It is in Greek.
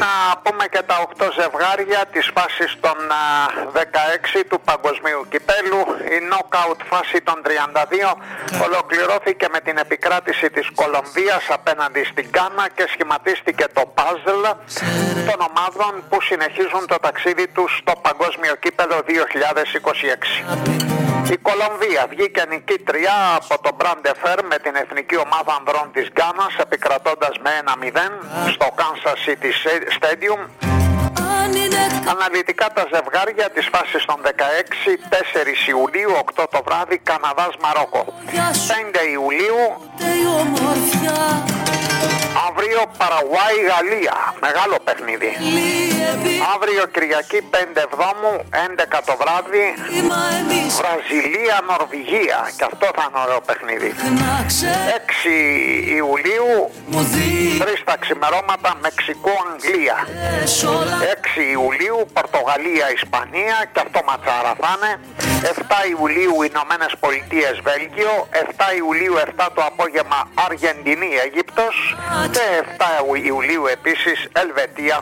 Να πούμε και τα 8 ζευγάρια της φάσης των 16 του Παγκοσμίου Κυπέλου. Η νοκάουτ φάση των 32 ολοκληρώθηκε με την επικράτηση της Κολομβίας απέναντι στην Γκάνα και σχηματίστηκε το παζλ των ομάδων που συνεχίζουν το ταξίδι τους στο Παγκόσμιο Κύπελο 2026. Η Κολομβία βγήκε νικήτρια από το Μπραντεφέρ με την εθνική ομάδα ανδρών της Γκάνας, επικρατώντας με 1-0 στο Kansas City Stadium. Αναλυτικά τα ζευγάρια της φάσης των 16, 4 Ιουλίου, 8 το βράδυ, Καναδάς Μαρόκο. 5 Ιουλίου, αύριο Παραγουάη Γαλλία, μεγάλο παιχνίδι. Αύριο Κυριακή 5 Εβδόμου, 11 το βράδυ, Βραζιλία Νορβηγία, και αυτό θα είναι ωραίο παιχνίδι. 6 Ιουλίου, 3 τα ξημερώματα, Μεξικό Αγγλία. 6 Ιουλίου Πορτογαλία Ισπανία, και αυτό ματσάρα θα είναι. 7 Ιουλίου Ηνωμένες Πολιτείες Βέλγιο. 7 Ιουλίου 7 το απόγευμα Αργεντινή Αίγυπτος. Και 7 Ιουλίου επίσης Ελβετία